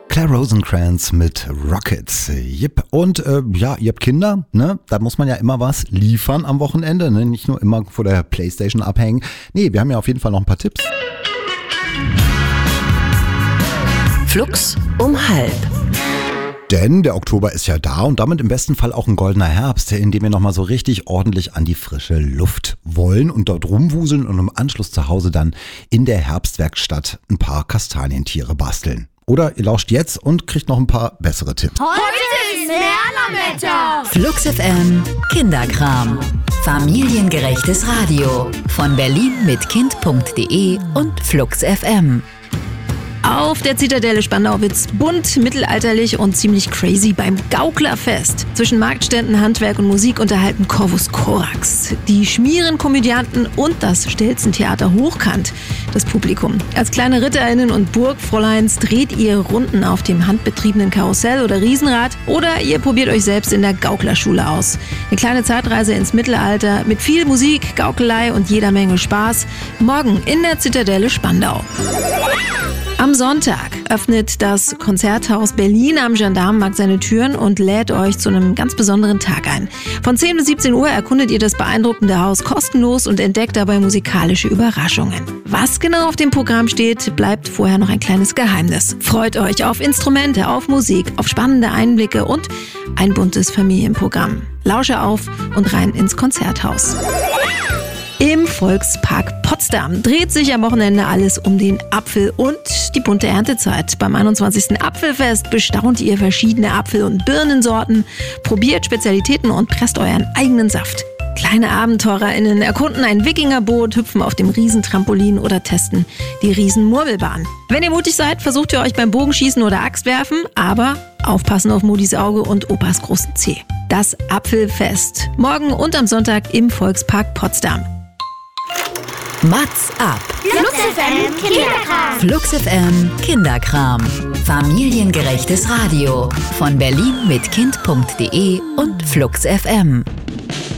Claire Rosencrantz mit Rockets. Yep. Und ihr habt Kinder, ne? Da muss man ja immer was liefern am Wochenende, ne? Nicht nur immer vor der Playstation abhängen. Nee, wir haben ja auf jeden Fall noch ein paar Tipps. Flux um 12:30. Denn der Oktober ist ja da und damit im besten Fall auch ein goldener Herbst, in dem wir nochmal so richtig ordentlich an die frische Luft wollen und dort rumwuseln und im Anschluss zu Hause dann in der Herbstwerkstatt ein paar Kastanientiere basteln. Oder ihr lauscht jetzt und kriegt noch ein paar bessere Tipps. Heute ist Lernerwetter. Flux FM Kinderkram. Familiengerechtes Radio. Von Berlin mit Kind.de und Flux FM. Auf der Zitadelle Spandau wird's bunt, mittelalterlich und ziemlich crazy beim Gauklerfest. Zwischen Marktständen, Handwerk und Musik unterhalten Corvus Corax, die Schmierenkomödianten und das Stelzentheater hochkant das Publikum. Als kleine RitterInnen und Burgfräuleins dreht ihr Runden auf dem handbetriebenen Karussell oder Riesenrad oder ihr probiert euch selbst in der Gauklerschule aus. Eine kleine Zeitreise ins Mittelalter mit viel Musik, Gaukelei und jeder Menge Spaß. Morgen in der Zitadelle Spandau. Am Sonntag öffnet das Konzerthaus Berlin am Gendarmenmarkt seine Türen und lädt euch zu einem ganz besonderen Tag ein. Von 10 bis 17 Uhr erkundet ihr das beeindruckende Haus kostenlos und entdeckt dabei musikalische Überraschungen. Was genau auf dem Programm steht, bleibt vorher noch ein kleines Geheimnis. Freut euch auf Instrumente, auf Musik, auf spannende Einblicke und ein buntes Familienprogramm. Lausche auf und rein ins Konzerthaus. Im Volkspark Potsdam dreht sich am Wochenende alles um den Apfel und die bunte Erntezeit. Beim 21. Apfelfest bestaunt ihr verschiedene Apfel- und Birnensorten, probiert Spezialitäten und presst euren eigenen Saft. Kleine AbenteurerInnen erkunden ein Wikingerboot, hüpfen auf dem Riesentrampolin oder testen die Riesenmurmelbahn. Wenn ihr mutig seid, versucht ihr euch beim Bogenschießen oder Axtwerfen, aber aufpassen auf Modis Auge und Opas großen Zeh. Das Apfelfest. Morgen und am Sonntag im Volkspark Potsdam. Mats ab. Flux FM Kinderkram. Flux FM Kinderkram. Familiengerechtes Radio. Von Berlin mit Kind.de und Flux FM.